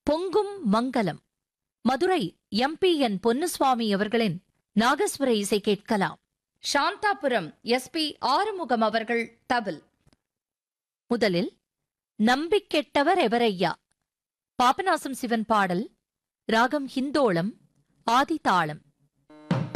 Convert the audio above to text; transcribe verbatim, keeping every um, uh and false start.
பொங்கும் மங்கலம் Madurai M B என் பொன்னுசுவாமி அவர்களின் நாகஸ்வர இசை கேட்கலாம். சாந்தாபுரம் எஸ் பி ஆறுமுகம் அவர்கள் தபில். முதலில் நம்பிக்கெட்டவர் எவரையா, பாபநாசம் சிவன் பாடல், ராகம் ஹிந்தோளம், ஆதி தாளம்.